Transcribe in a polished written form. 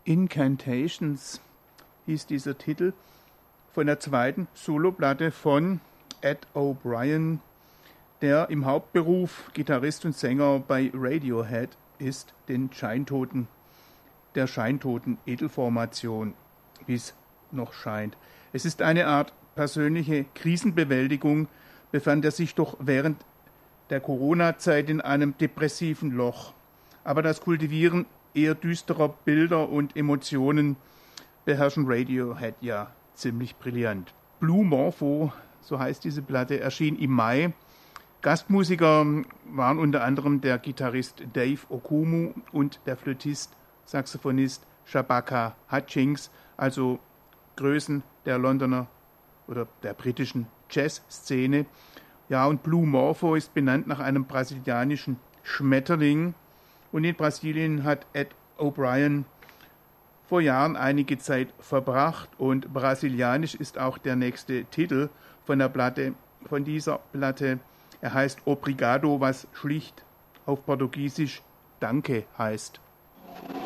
Incantations hieß dieser Titel von der zweiten Soloplatte von Ed O'Brien, der im Hauptberuf Gitarrist und Sänger bei Radiohead ist, der scheintoten Edelformation, wie es noch scheint. Es ist eine Art persönliche Krisenbewältigung, befand er sich doch während der Corona-Zeit in einem depressiven Loch. Aber das Kultivieren eher düsterer Bilder und Emotionen beherrschen Radiohead ja ziemlich brillant. Blue Morpho, so heißt diese Platte, erschien im Mai. Gastmusiker waren unter anderem der Gitarrist Dave Okumu und der Flötist, Saxophonist Shabaka Hutchings, also Größen der Londoner oder der britischen Jazzszene. Ja, und Blue Morpho ist benannt nach einem brasilianischen Schmetterling. Und in Brasilien hat Ed O'Brien vor Jahren einige Zeit verbracht. Und brasilianisch ist auch der nächste Titel von dieser Platte. Er heißt Obrigado, was schlicht auf Portugiesisch Danke heißt.